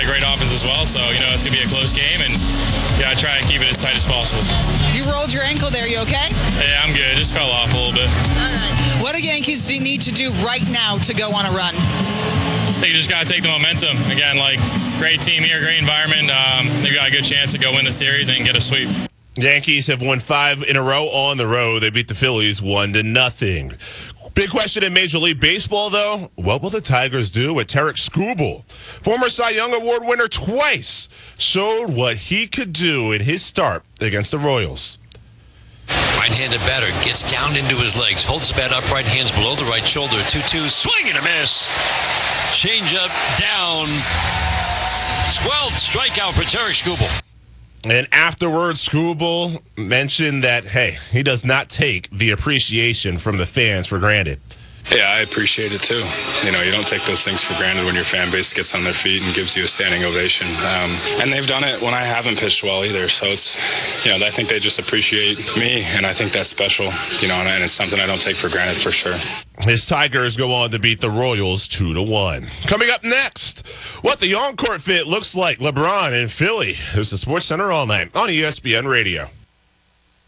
play great offense as well. So, it's going to be a close game, and I try and keep it as tight as possible. You rolled your ankle there. You okay? Yeah, I'm good. Just fell off a little bit. All right. What do Yankees need to do right now to go on a run? They just got to take the momentum. Again, great team here, great environment. They've got a good chance to go win the series and get a sweep. Yankees have won 5 in a row on the road. They beat the Phillies 1-0. Big question in Major League Baseball, though. What will the Tigers do with Tarik Skubal? Former Cy Young Award winner twice showed what he could do in his start against the Royals. Right-handed batter gets down into his legs, holds the bat upright, hands below the right shoulder. 2-2, swing and a miss. Change up, down. 12th strikeout for Tarik Skubal. And afterwards, Skubal mentioned that, hey, he does not take the appreciation from the fans for granted. Yeah, I appreciate it too. You don't take those things for granted when your fan base gets on their feet and gives you a standing ovation. And they've done it when I haven't pitched well either. So it's, I think they just appreciate me, and I think that's special, and it's something I don't take for granted for sure. His Tigers go on to beat the Royals 2-1. Coming up next, what the on-court fit looks like. LeBron in Philly. This is SportsCenter All Night on ESPN Radio.